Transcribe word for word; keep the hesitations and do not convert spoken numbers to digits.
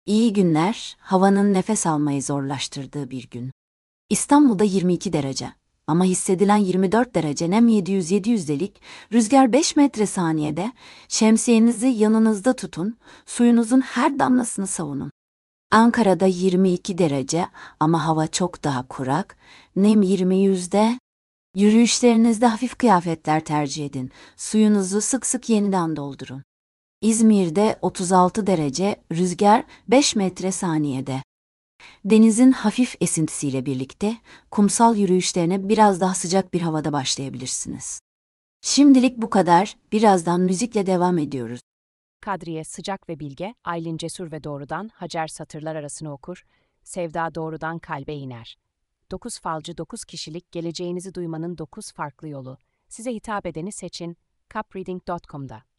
İyi günler, havanın nefes almayı zorlaştırdığı bir gün. İstanbul'da yirmi iki derece ama hissedilen yirmi dört derece, nem yedi yüz yedi yüzdelik, rüzgar beş metre saniyede. Şemsiyenizi yanınızda tutun, suyunuzun her damlasını savunun. Ankara'da yirmi iki derece ama hava çok daha kurak, nem yirmi yüzde. Yürüyüşlerinizde hafif kıyafetler tercih edin, suyunuzu sık sık yeniden doldurun. İzmir'de otuz altı derece, rüzgar beş metre saniyede. Denizin hafif esintisiyle birlikte kumsal yürüyüşlerine biraz daha sıcak bir havada başlayabilirsiniz. Şimdilik bu kadar, birazdan müzikle devam ediyoruz. Kadriye sıcak ve bilge, Aylin cesur ve doğrudan, Hacer satırlar arasını okur, Sevda doğrudan kalbe iner. Dokuz falcı dokuz kişilik geleceğinizi duymanın dokuz farklı yolu. Size hitap edeni seçin, cupreading nokta com'da.